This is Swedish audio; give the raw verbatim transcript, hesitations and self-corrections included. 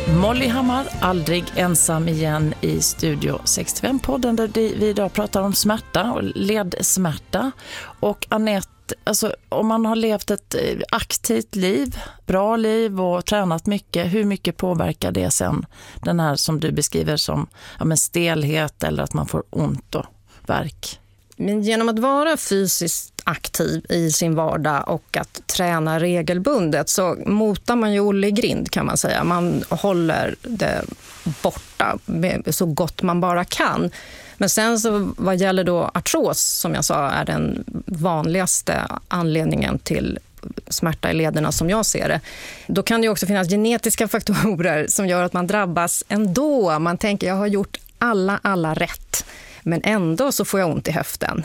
Molly Hammar, aldrig ensam igen i Studio sextiofem-podden där vi idag pratar om smärta och ledsmärta. Och Anette, alltså, om man har levt ett aktivt liv, bra liv och tränat mycket, hur mycket påverkar det sen den här som du beskriver som ja, men stelhet eller att man får ont och värk? Men genom att vara fysiskt aktiv i sin vardag och att träna regelbundet så motar man ju Olle i grind, kan man säga. Man håller det borta så gott man bara kan. Men sen så vad gäller då artros, som jag sa, är den vanligaste anledningen till smärta i lederna som jag ser det. Då kan det ju också finnas genetiska faktorer som gör att man drabbas ändå. Man tänker, jag har gjort alla, alla rätt. Men ändå så får jag ont i höften.